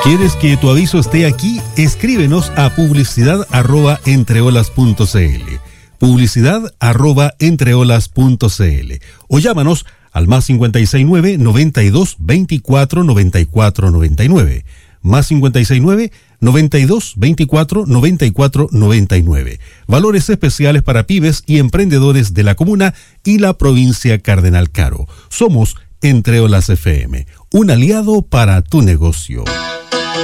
¿Quieres que tu aviso esté aquí? Escríbenos a publicidad@entreolas.cl, publicidad@entreolas.cl, o llámanos al +569 92 24 94 99, +569 92 24 94 99. Valores especiales para pymes y emprendedores de la comuna y la provincia Cardenal Caro. Somos Entre Olas FM, un aliado para tu negocio.